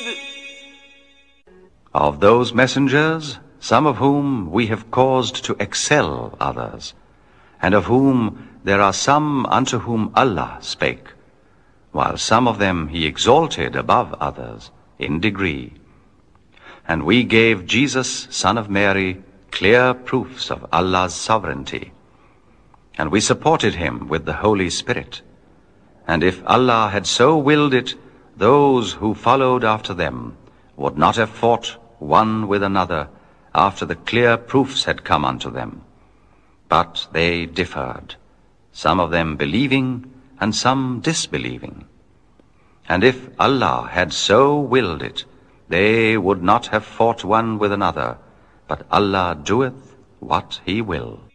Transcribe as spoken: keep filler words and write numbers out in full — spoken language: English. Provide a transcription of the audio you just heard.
Of those messengers, some of whom we have caused to excel others, and of whom there are some unto whom Allah spake, while some of them he exalted above others in degree. And we gave Jesus, son of Mary, clear proofs of Allah's sovereignty. And we supported him with the Holy Spirit. And if Allah had so willed it, those who followed after them would not have fought one with another after the clear proofs had come unto them. But they differed, some of them believing and some disbelieving. And if Allah had so willed it, they would not have fought one with another, but Allah doeth what he will.